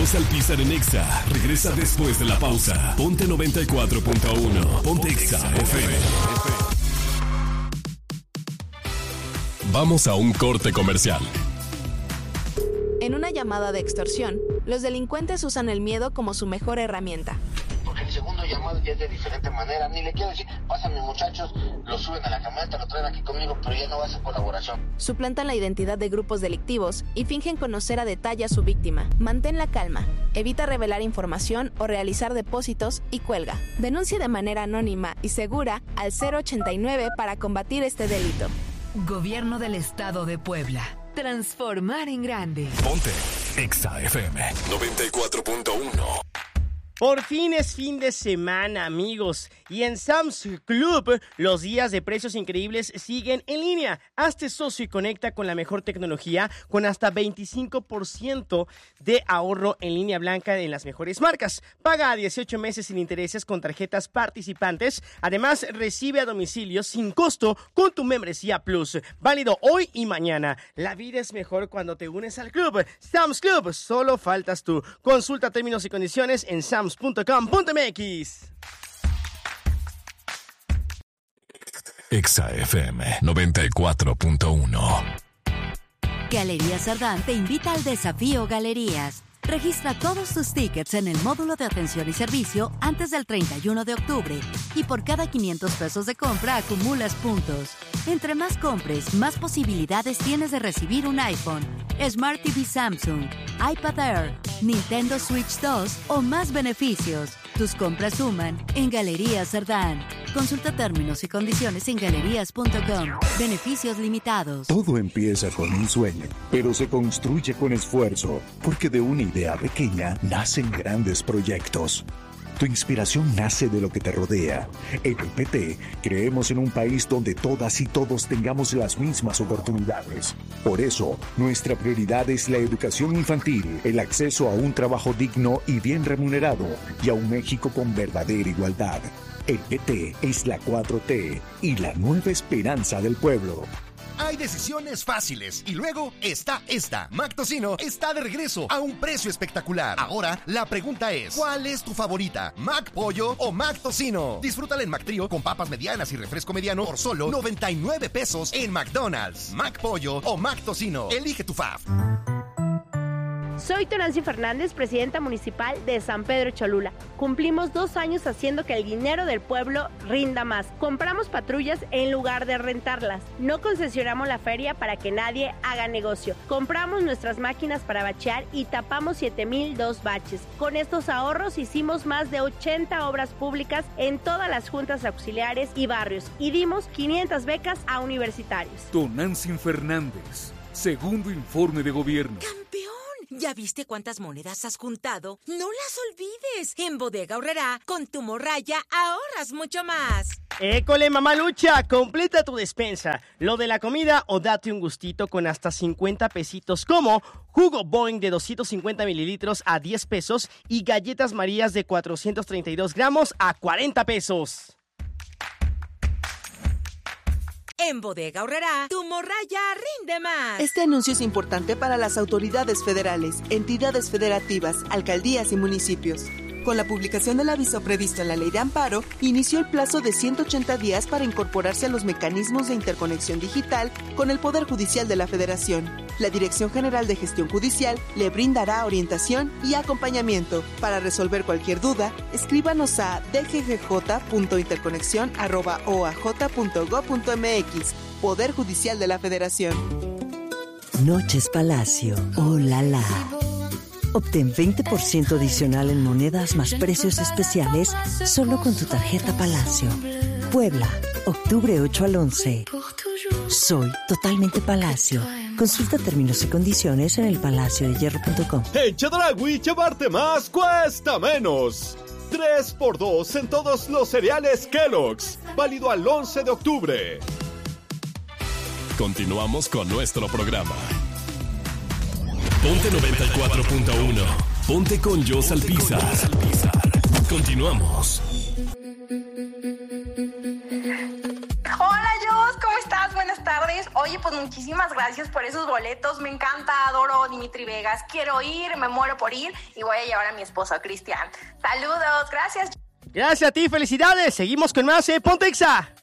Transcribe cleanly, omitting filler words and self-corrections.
Jos Alpizar en Exa regresa después de la pausa. Ponte 94.1. Ponte Exa FM. Vamos a un corte comercial. En una llamada de extorsión, los delincuentes usan el miedo como su mejor herramienta. Porque el segundo llamado ya es de diferente manera. Ni le quiero decir, pásame muchachos, lo suben a la camioneta, lo traen aquí conmigo, pero ya no va a ser colaboración. Suplantan la identidad de grupos delictivos y fingen conocer a detalle a su víctima. Mantén la calma, evita revelar información o realizar depósitos y cuelga. Denuncia de manera anónima y segura al 089 para combatir este delito. Gobierno del Estado de Puebla. Transformar en grande. Ponte Exa FM 94.1. Por fin es fin de semana, amigos, y en Sam's Club los días de precios increíbles siguen en línea. Hazte socio y conecta con la mejor tecnología con hasta 25% de ahorro en línea blanca en las mejores marcas. Paga a 18 meses sin intereses con tarjetas participantes. Además, recibe a domicilio sin costo con tu membresía Plus. Válido hoy y mañana. La vida es mejor cuando te unes al club. Sam's Club, solo faltas tú. Consulta términos y condiciones en sams.com.mx. Exa FM 94.1. Galerías Sardán te invita al desafío Galerías. Registra todos tus tickets en el módulo de atención y servicio antes del 31 de octubre y por cada 500 pesos de compra acumulas puntos. Entre más compres, más posibilidades tienes de recibir un iPhone, Smart TV Samsung, iPad Air, Nintendo Switch 2 o más beneficios. Tus compras suman en Galerías Sardán. Consulta términos y condiciones en galerías.com. Beneficios limitados. Todo empieza con un sueño, pero se construye con esfuerzo, porque de una idea pequeña nacen grandes proyectos. Tu inspiración nace de lo que te rodea. En el PT creemos en un país donde todas y todos tengamos las mismas oportunidades. Por eso, nuestra prioridad es la educación infantil, el acceso a un trabajo digno y bien remunerado, y a un México con verdadera igualdad. El PT es la 4T y la nueva esperanza del pueblo. Hay decisiones fáciles y luego está esta. Mac Tocino está de regreso a un precio espectacular. Ahora la pregunta es, ¿cuál es tu favorita? ¿Mac Pollo o Mac Tocino? Disfrútala en Mac Trío con papas medianas y refresco mediano por solo 99 pesos en McDonald's. Mac Pollo o Mac Tocino. Elige tu fave. Soy Tonancy Fernández, presidenta municipal de San Pedro Cholula. Cumplimos 2 años haciendo que el dinero del pueblo rinda más. Compramos patrullas en lugar de rentarlas. No concesionamos la feria para que nadie haga negocio. Compramos nuestras máquinas para bachear y tapamos 7,002 baches. Con estos ahorros hicimos más de 80 obras públicas en todas las juntas auxiliares y barrios y dimos 500 becas a universitarios. Tonancy Fernández, segundo informe de gobierno. ¡Campeón! ¿Ya viste cuántas monedas has juntado? ¡No las olvides! En Bodega Aurrerá, con tu morralla, ahorras mucho más. ¡École, mamalucha! Completa tu despensa. Lo de la comida o date un gustito con hasta 50 pesitos como jugo Boing de 250 mililitros a 10 pesos y galletas Marías de 432 gramos a 40 pesos. En Bodega Aurrerá, tu morralla rinde más. Este anuncio es importante para las autoridades federales, entidades federativas, alcaldías y municipios. Con la publicación del aviso previsto en la Ley de Amparo, inició el plazo de 180 días para incorporarse a los mecanismos de interconexión digital con el Poder Judicial de la Federación. La Dirección General de Gestión Judicial le brindará orientación y acompañamiento. Para resolver cualquier duda, escríbanos a dggj.interconexión@oaj.gov.mx. Poder Judicial de la Federación. Noches Palacio. ¡Oh, la la! Obtén 20% adicional en monedas más precios especiales solo con tu tarjeta Palacio. Puebla, octubre 8 al 11. Soy totalmente Palacio. Consulta términos y condiciones en elpalaciodehierro.com. En Chedraui, llevarte más cuesta menos. 3x2 en todos los cereales Kellogg's. Válido al 11 de octubre. Continuamos con nuestro programa. Ponte 94.1. Ponte con Jos Alpizar. Continuamos. Hola, Jos, ¿cómo estás? Buenas tardes. Oye, pues muchísimas gracias por esos boletos. Me encanta, adoro Dimitri Vegas. Quiero ir, me muero por ir y voy a llevar a mi esposo Cristian. Saludos, gracias. Gracias a ti, felicidades. Seguimos con más, Ponte Exa.